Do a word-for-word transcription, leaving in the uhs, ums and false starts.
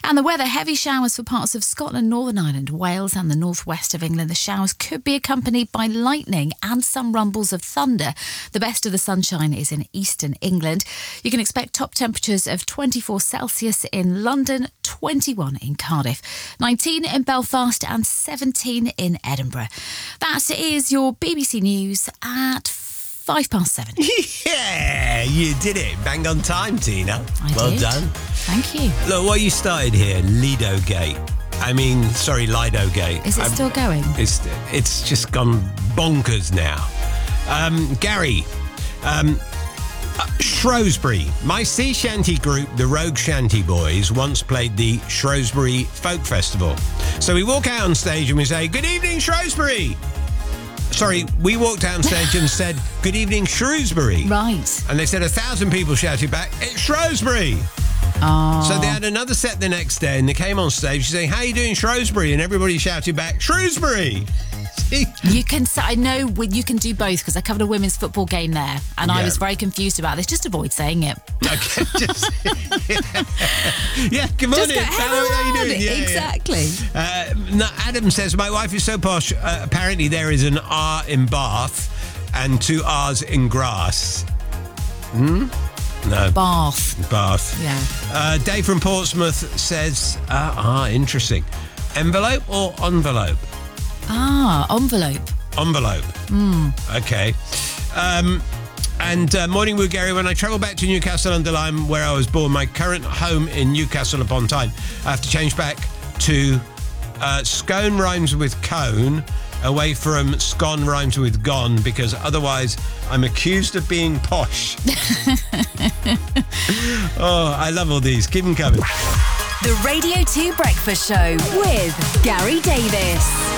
And the weather, heavy showers for parts of Scotland, Northern Ireland, Wales and the northwest of England. The showers could be accompanied by lightning and some rumbles of thunder. The best of the sunshine is in eastern England. You can expect top temperatures of twenty-four Celsius in London, twenty-one in Cardiff, nineteen in Belfast and seventeen in Edinburgh. That is your B B C News at five past seven. Yeah, you did it. Bang on time, Tina. I well did. done. Thank you. Look, what you started here, Lido Gate. I mean, sorry, Lido Gate. Is it I'm- still going? It's it's just gone bonkers now. Um, Gary, um, uh, Shrewsbury. My sea shanty group, the Rogue Shanty Boys, once played the Shrewsbury Folk Festival. So we walk out on stage and we say, "Good evening, Shrewsbury." Sorry, we walked out on stage and said, "Good evening, Shrewsbury." Right. And they said a thousand people shouted back, "It's Shrewsbury." Oh. So they had another set the next day and they came on stage saying, "How you doing, Shrewsbury?" And everybody shouted back, "Shrewsbury." See? You can. I know you can do both because I covered a women's football game there, and I Yeah. was very confused about this. Just avoid saying it. Okay, just, yeah, good Just morning. go, How, how you everyone. doing? Yeah, yeah. Exactly. Uh, no, Adam says, my wife is so posh, uh, apparently there is an R in Bath and two R's in grass. Hmm? No. Bath. Bath. Yeah. Uh, Dave from Portsmouth says, uh, ah, interesting. Envelope or envelope? Ah, envelope. Envelope. Mm. Okay. Um, and uh, morning, Woo Gary. When I travel back to Newcastle under Lyme, where I was born, my current home in Newcastle upon Tyne, I have to change back to uh, scone rhymes with cone, away from scone rhymes with gone, because otherwise I'm accused of being posh. Oh, I love all these. Keep them coming. The Radio two Breakfast Show with Gary Davis.